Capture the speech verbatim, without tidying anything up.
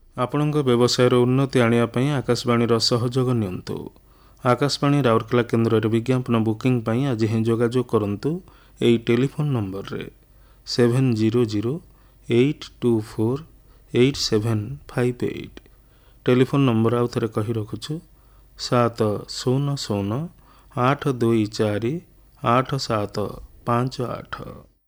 ଆପଣଙ୍କ ବ୍ୟବସାୟର ଉନ୍ନତି ଆଣିବା ପାଇଁ ଆକାଶବାଣୀର ସହଯୋଗ ନିଅନ୍ତୁ। ଆକାଶବାଣୀ ରାଉରକେଲା କେନ୍ଦ୍ରରେ ବିଜ୍ଞାପନ ବୁକିଂ ପାଇଁ ଆଜି ହିଁ ଯୋଗାଯୋଗ କରନ୍ତୁ ଏହି ଟେଲିଫୋନ୍ ନମ୍ବରରେ seven zero zero eight two four eight seven five eight. Telephone number ଆଉ ଥରେ କହି ରଖୁଛୁ ସାତ ଶୂନ ଶୂନ ଆଠ ଦୁଇ ଚାରି ଆଠ ସାତ ପାଞ୍ଚ ଆଠ।